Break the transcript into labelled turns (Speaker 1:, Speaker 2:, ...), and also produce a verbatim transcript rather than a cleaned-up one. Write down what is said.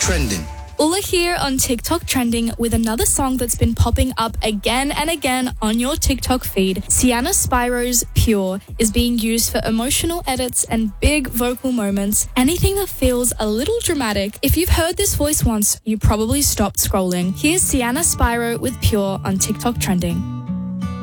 Speaker 1: Trending.
Speaker 2: Ula here on TikTok Trending with another song that's been popping up again and again on your TikTok feed. Sienna Spiro's Pure is being used for emotional edits and big vocal moments, anything that feels a little dramatic. If you've heard this voice once, you probably stopped scrolling. Here's Sienna Spiro with Pure on TikTok Trending.